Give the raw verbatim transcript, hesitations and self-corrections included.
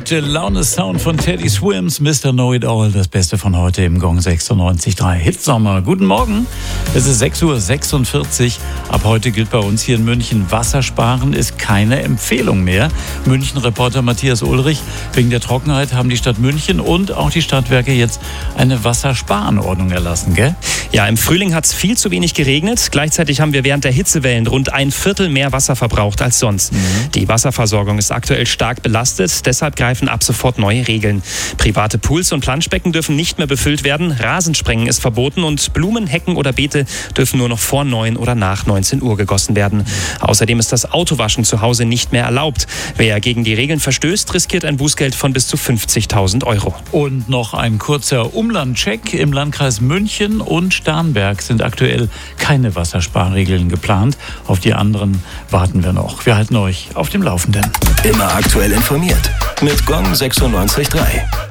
Gute Laune Sound von Teddy Swims, Mister Know-It-All, das Beste von heute im Gong sechsundneunzig Komma drei Hitsommer. Guten Morgen, es ist sechs Uhr sechsundvierzig. Ab heute gilt bei uns hier in München, Wassersparen ist keine Empfehlung mehr. München-Reporter Matthias Ulrich, wegen der Trockenheit haben die Stadt München und auch die Stadtwerke jetzt eine Wassersparanordnung erlassen, gell? Ja, im Frühling hat es viel zu wenig geregnet. Gleichzeitig haben wir während der Hitzewellen rund ein Viertel mehr Wasser verbraucht als sonst. Mhm. Die Wasserversorgung ist aktuell stark belastet, deshalb greifen ab sofort neue Regeln. Private Pools und Planschbecken dürfen nicht mehr befüllt werden, Rasensprengen ist verboten und Blumen, Hecken oder Beete dürfen nur noch vor neun oder nach neunzehn Uhr gegossen werden. Außerdem ist das Autowaschen zu Hause nicht mehr erlaubt. Wer gegen die Regeln verstößt, riskiert ein Bußgeld von bis zu fünfzigtausend Euro. Und noch ein kurzer Umlandcheck. Im Landkreis München und Starnberg sind aktuell keine Wassersparregeln geplant. Auf die anderen warten wir noch. Wir halten euch auf dem Laufenden. Immer aktuell informiert mit Gong sechsundneunzig Komma drei.